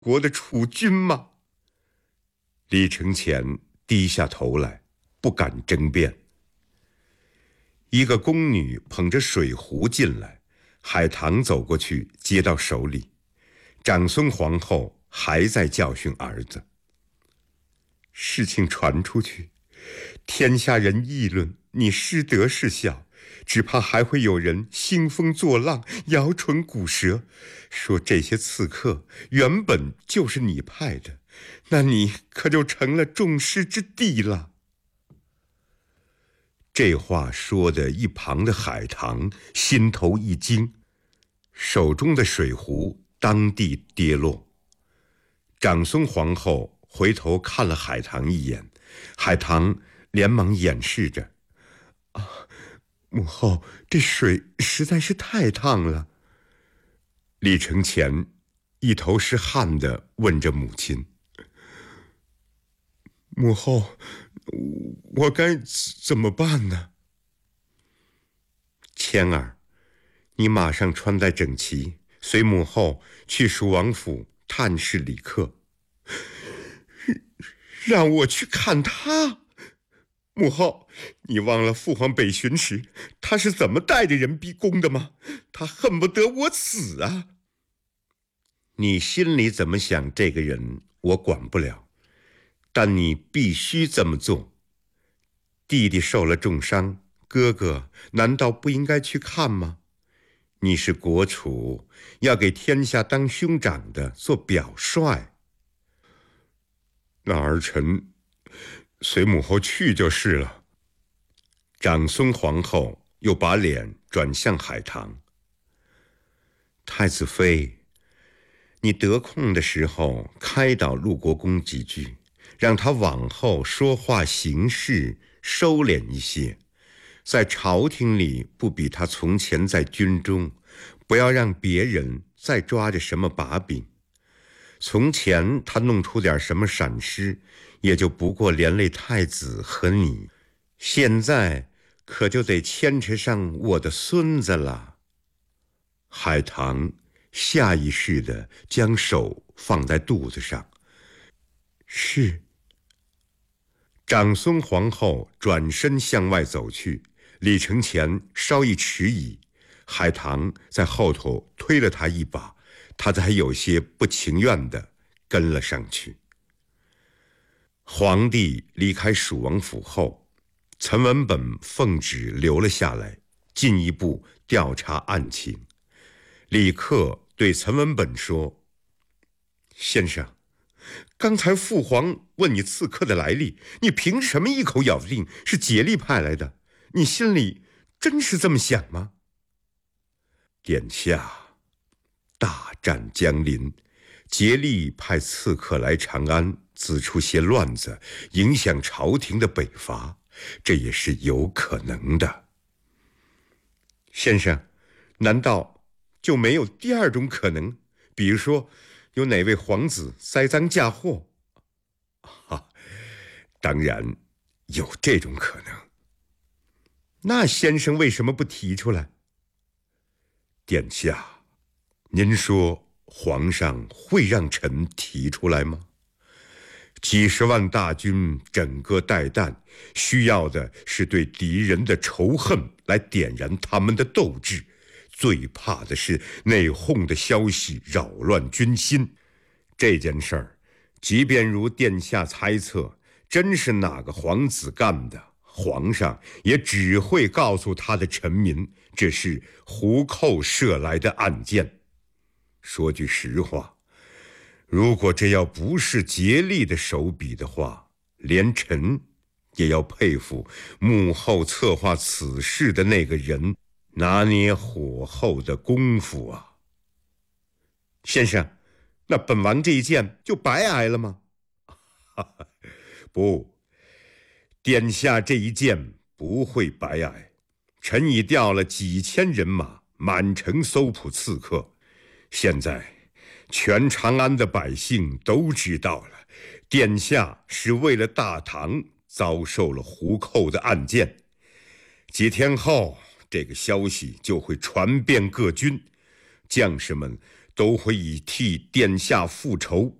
国的储君吗？李承乾低下头来，不敢争辩。一个宫女捧着水壶进来，海棠走过去接到手里。长孙皇后还在教训儿子。事情传出去，天下人议论你失德失孝，只怕还会有人兴风作浪，摇唇鼓舌，说这些刺客原本就是你派的，那你可就成了众矢之的了。这话说的一旁的海棠心头一惊，手中的水壶当地跌落。长孙皇后回头看了海棠一眼，海棠连忙掩饰着：“母后，这水实在是太烫了。”李承乾一头是汗地问着母亲：“母后，我该怎么办呢？”“谦儿，你马上穿戴整齐，随母后去蜀王府探视李克。”“让我去看他？母后，你忘了父皇北巡时他是怎么带着人逼宫的吗？他恨不得我死啊！”“你心里怎么想这个人我管不了，但你必须这么做。弟弟受了重伤，哥哥难道不应该去看吗？你是国储，要给天下当兄长的做表率。”“那儿臣随母后去就是了。”长孙皇后又把脸转向海棠：“太子妃，你得空的时候开导陆国公几句，让他往后说话行事收敛一些，在朝廷里不比他从前在军中，不要让别人再抓着什么把柄。从前他弄出点什么闪失，也就不过连累太子和你，现在可就得牵扯上我的孙子了。”海棠下意识地将手放在肚子上。“是。”长孙皇后转身向外走去，李承乾稍一迟疑，海棠在后头推了他一把，他才有些不情愿地跟了上去。皇帝离开蜀王府后，陈文本奉旨留了下来，进一步调查案情。李克对陈文本说：“先生，刚才父皇问你刺客的来历，你凭什么一口咬定是竭力派来的？你心里真是这么想吗？”“殿下，大战将临，竭力派刺客来长安，自出些乱子，影响朝廷的北伐，这也是有可能的。先生，难道就没有第二种可能？比如说，有哪位皇子栽赃嫁祸？”“当然有这种可能。”“那先生为什么不提出来？”“殿下，您说皇上会让臣提出来吗？几十万大军整个带弹，需要的是对敌人的仇恨来点燃他们的斗志，最怕的是内讧的消息扰乱军心。这件事儿，即便如殿下猜测，真是哪个皇子干的，皇上也只会告诉他的臣民，这是胡寇射来的暗箭。说句实话，如果这要不是竭力的手笔的话，连臣也要佩服幕后策划此事的那个人拿捏火候的功夫啊。”“先生，那本王这一箭就白挨了吗？”“不，殿下这一箭不会白挨。臣已调了几千人马，满城搜捕刺客。现在全长安的百姓都知道了，殿下是为了大唐遭受了胡寇的暗箭。几天后，这个消息就会传遍各军，将士们都会以替殿下复仇。